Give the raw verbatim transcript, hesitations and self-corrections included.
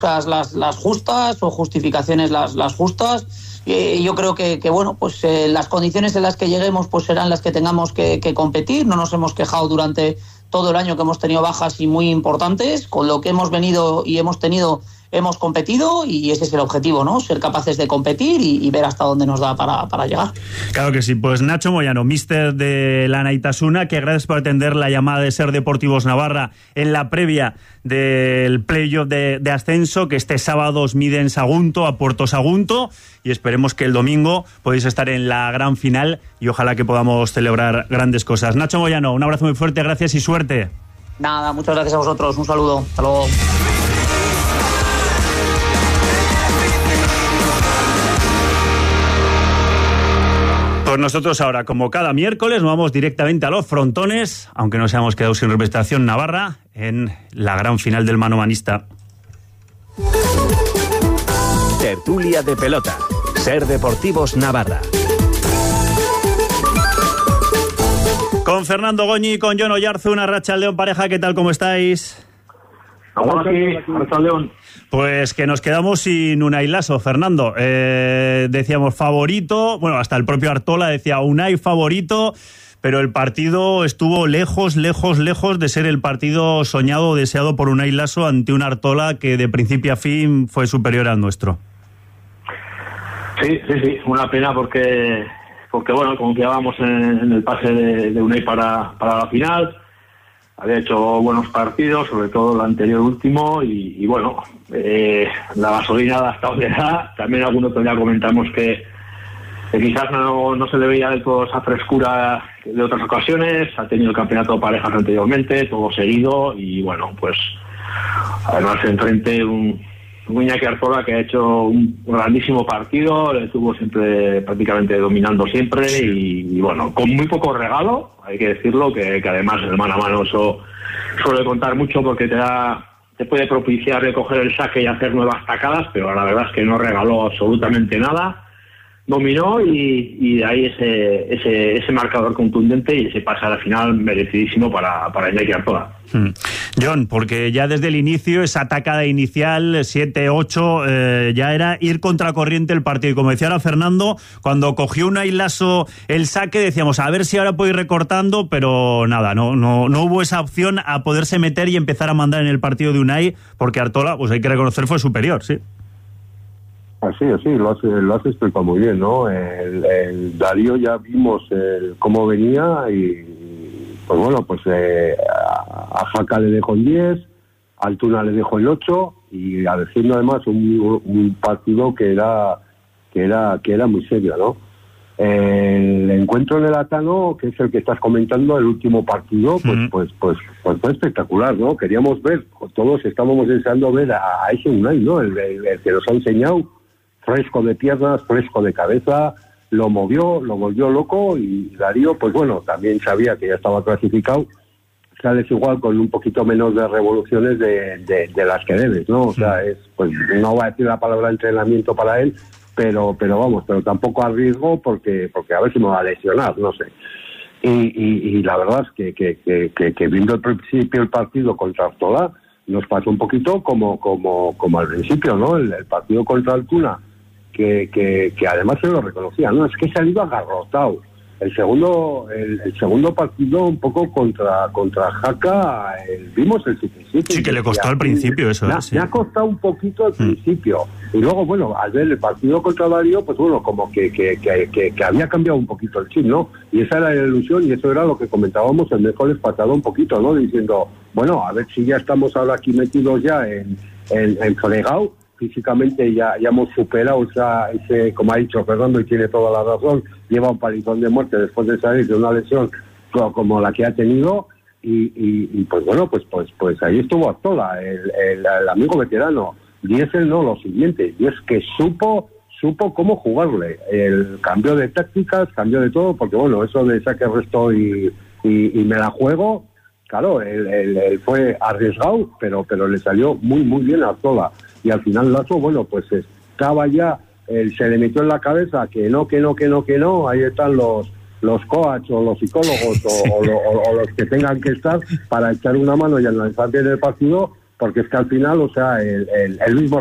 las, las justas o justificaciones las, las justas. Eh, yo creo que, que bueno, pues eh, las condiciones en las que lleguemos pues serán las que tengamos que, que competir. No nos hemos quejado durante todo el año, que hemos tenido bajas y muy importantes. Con lo que hemos venido y hemos tenido, hemos competido, y ese es el objetivo, ¿no? Ser capaces de competir y, y ver hasta dónde nos da para, para llegar. Claro que sí. Pues Nacho Moyano, míster de la Naitasuna, que gracias por atender la llamada de Ser Deportivos Navarra en la previa del playoff de, de ascenso, que este sábado os mide en Sagunto, a Puerto Sagunto, y esperemos que el domingo podéis estar en la gran final y ojalá que podamos celebrar grandes cosas. Nacho Moyano, un abrazo muy fuerte, gracias y suerte. Nada, muchas gracias a vosotros, un saludo, hasta luego. Pues nosotros ahora, como cada miércoles, nos vamos directamente a los frontones, aunque nos hayamos quedado sin representación navarra, en la gran final del manomanista. Tertulia de pelota. Ser Deportivos Navarra. Con Fernando Goñi y con Jon Oyarzun, Arratsaldeon pareja, ¿qué tal? ¿Cómo estáis? Ahora sí, Arratsaldeon. Pues que nos quedamos sin Unai Laso, Fernando. Eh, decíamos favorito, bueno, hasta el propio Artola decía Unai favorito, pero el partido estuvo lejos, lejos, lejos de ser el partido soñado o deseado por Unai Laso ante un Artola que de principio a fin fue superior al nuestro. Sí, sí, sí, una pena porque, porque bueno, confiábamos en, en el pase de, de Unai para, para la final. Había hecho buenos partidos, sobre todo el anterior último, y, y bueno, eh, la gasolina hasta donde da. También algún otro día comentamos que, que quizás no, no se le veía del todo esa frescura de otras ocasiones. Ha tenido el campeonato de parejas anteriormente, todo seguido, y bueno, pues además enfrente un, un Iñaki Artola que ha hecho un grandísimo partido, le estuvo siempre prácticamente dominando siempre, y, y bueno, con muy poco regalo, hay que decirlo, que, que además el mano a mano eso suele contar mucho porque te da, te puede propiciar de coger el saque y hacer nuevas tacadas, pero la verdad es que no regaló absolutamente nada, dominó, y, y de ahí ese, ese, ese marcador contundente y ese pase a la final merecidísimo para, para Iñaki Artola. Hmm. John, porque ya desde el inicio, esa atacada inicial, siete ocho, eh, ya era ir contracorriente el partido. Y como decía ahora Fernando, cuando cogió Unai Laso el saque, decíamos, a ver si ahora puede ir recortando, pero nada, no, no, no hubo esa opción a poderse meter y empezar a mandar en el partido de Unai, porque Artola, pues hay que reconocer, fue superior, sí. Así, así, lo has, lo has explicado muy bien, ¿no? El, el Darío ya vimos el, cómo venía y, pues bueno, pues eh, a, a Jaca le dejó el diez, a Altuna le dejó el ocho, y a decirlo además un, un partido que era que era que era muy serio, ¿no? El encuentro en el Atano, que es el que estás comentando, el último partido, pues uh-huh. pues, pues pues fue espectacular, ¿no? Queríamos ver, todos estábamos deseando ver a, a ese Unai, ¿no? El, el, el que nos ha enseñado, fresco de piernas, fresco de cabeza, lo movió, lo volvió loco, y Darío, pues bueno, también sabía que ya estaba clasificado, sales igual con un poquito menos de revoluciones de, de, de las que debes, ¿no? O sea, es, pues no voy a decir la palabra entrenamiento para él, pero pero vamos, pero tampoco arriesgo porque porque a ver si me va a lesionar, no sé. Y, y, y la verdad es que, que, que, que, que viendo el principio el partido contra Artola, nos pasó un poquito como como como al principio, ¿no? El, el partido contra Altuna, que, que, que además se lo reconocía, ¿no? Es que se ha ido agarrotado. El segundo el, el segundo partido un poco contra contra Jaca, el, vimos el siete siete. Sí, que le costó al principio eso. Me, ¿eh? Sí. me ha costado un poquito al principio. Mm. Y luego, bueno, al ver el partido contra Darío, pues bueno, como que, que, que, que, que había cambiado un poquito el chip, ¿no? Y esa era la ilusión, y eso era lo que comentábamos el miércoles pasado un poquito, ¿no? Diciendo, bueno, a ver si ya estamos ahora aquí metidos ya en, en, en fregado. Físicamente ya, ya hemos superado esa, ese, como ha dicho Fernando, y tiene toda la razón, lleva un palizón de muerte después de salir de una lesión como la que ha tenido, y, y, y pues bueno, pues pues pues ahí estuvo Artola, el, el, el amigo veterano. Diesel no, lo siguiente, y es que supo supo cómo jugarle, el cambio de tácticas, cambio de todo, porque bueno, eso de saque resto y, y, y me la juego, claro, él, él, él fue arriesgado, pero pero le salió muy muy bien a Artola. Y al final Laso, bueno, pues estaba ya, él se le metió en la cabeza que no, que no, que no, que no, ahí están los los coach o los psicólogos o, o, o, o los que tengan que estar para echar una mano y analizar bien el partido, porque es que al final, o sea, el, el, el mismo